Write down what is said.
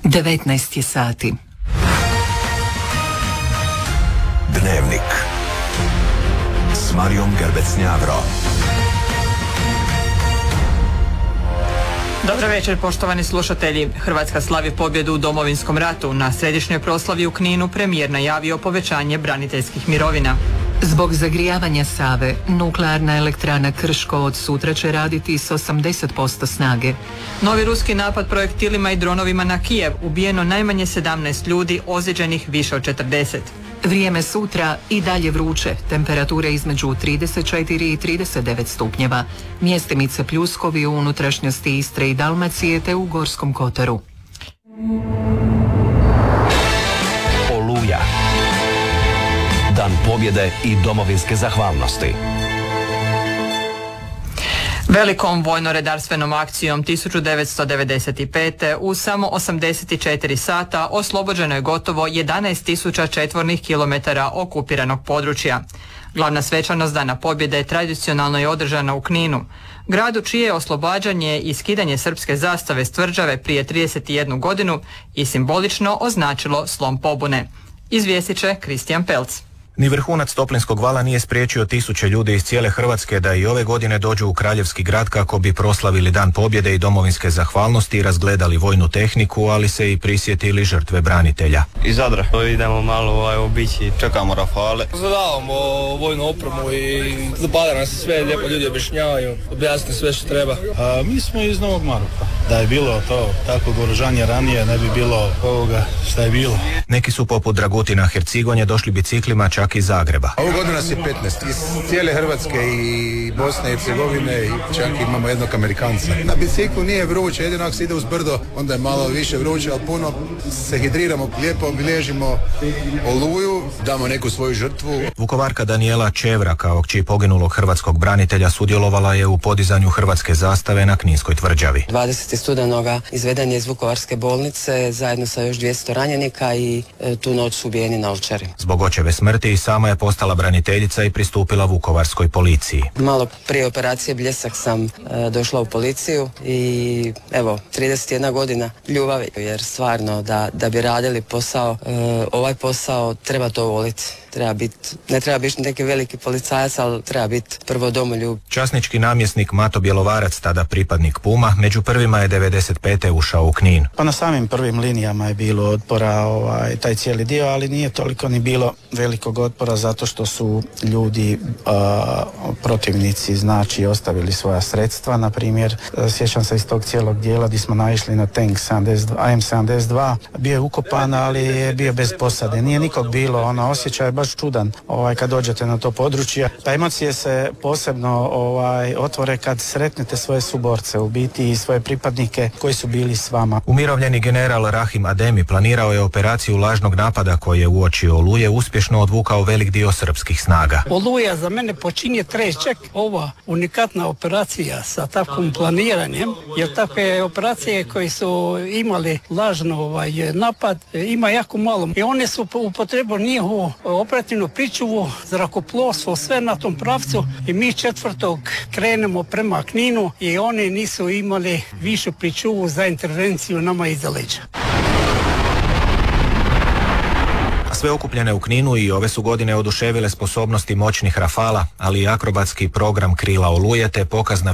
19 je sati. Dnevnik s Marijom Gerbec-Njavro. Dobar večer, poštovani slušatelji. Hrvatska slavi pobjedu u Domovinskom ratu. Na središnjoj proslavi u Kninu premijer najavio povećanje braniteljskih mirovina. Zbog zagrijavanja Save, nuklearna elektrana Krško od sutra će raditi s 80% snage. Novi ruski napad projektilima i dronovima na Kijev, ubijeno najmanje 17 ljudi, ozlijeđenih više od 40. Vrijeme sutra i dalje vruće, temperature između 34 i 39 stupnjeva, mjestimice pljuskovi u unutrašnjosti Istre i Dalmacije te u Gorskom kotaru. Oluja. Dan pobjede i domovinske zahvalnosti. Velikom vojno-redarstvenom akcijom 1995. u samo 84 sata oslobođeno je gotovo 11.000 četvornih kilometara okupiranog područja. Glavna svečanost Dana pobjede tradicionalno je održana u Kninu, gradu čije je oslobađanje i skidanje srpske zastave s tvrđave prije 31 godinu i simbolično označilo slom pobune. Izvijestit će Kristijan Pelc. Ni vrhunac Toplinskog vala nije spriječio tisuće ljudi iz cijele Hrvatske da i ove godine dođu u Kraljevski grad kako bi proslavili Dan pobjede i domovinske zahvalnosti, razgledali vojnu tehniku, ali se i prisjetili žrtve branitelja. Iz Zadra idemo malo obići, čekamo Rafale. Zadavamo vojnu opremu i zapada nas sve, lijepo ljudi objašnjavaju, objasne sve što treba. Mi smo iz Novog Maroka. Da je bilo to takvog oružanja ranije, ne bi bilo ovoga što je bilo. Neki su poput Dragutina Hercigonje došli biciklima čak iz Zagreba. Ovu godinu nas je 15, iz cijele Hrvatske i Bosne i Hercegovine i čak imamo jednog Amerikanca. Na biciklu nije vruće, jedino ako se ide uz brdo, onda je malo više vruće, ali puno se hidriramo, lijepo obilježimo Oluju, damo neku svoju žrtvu. Vukovarka Danijela Čevra, kao kći poginulog hrvatskog branitelja, sudjelovala je u podizanju hrvatske zastave na Kninskoj tvrđavi. 20. studenoga izveden je iz Vukovarske bolnice zajedno sa još 200 ranjenika i tu noć su ubijeni na Ovčari. Zbog očeve smrti i sama je postala braniteljica i pristupila vukovarskoj policiji. Malo prije operacije Bljesak sam došla u policiju i evo, 31 godina ljubavi, jer stvarno da bi radili posao, ovaj posao treba to voliti. Ne treba biti neki veliki policajac, ali treba biti prvo domoljub. Časnički namjesnik Mato Bjelovarac, tada pripadnik Puma, među prvima je 95. ušao u Knin. Pa na samim prvim linijama je bilo otpora, taj cijeli dio, ali nije toliko ni bilo velikog otpora zato što su ljudi, protivnici, znači ostavili svoja sredstva. Na primjer, sjećam se iz tog cijelog dijela gdje smo naišli na tank AM-72, bio je ukopan, ali je bio bez posade. Nije nikog bilo, osjećaj je baš čudan kad dođete na to područje. Pa emocije se posebno otvore kad sretnete svoje suborce, u biti i svoje pripadnike koji su bili s vama. Umirovljeni general Rahim Ademi planirao je operaciju lažnog napada koji je uoči Oluje uspješno odvukao velik dio srpskih snaga. Oluja za mene počinje trećak, ova unikatna operacija sa takvim planiranjem, jer takve operacije koje su imali lažno napad ima jako malo. I one su upotrebili njihovu operativnu pričuvu, zrakoplovstvo, sve na tom pravcu i mi 4. krenemo prema Kninu i oni nisu imali višu pričuvu za intervenciju nama iza leđa. Sve okupljene u Kninu i ove su godine oduševile sposobnosti moćnih Rafala, ali i akrobatski program krila Oluje te pokazna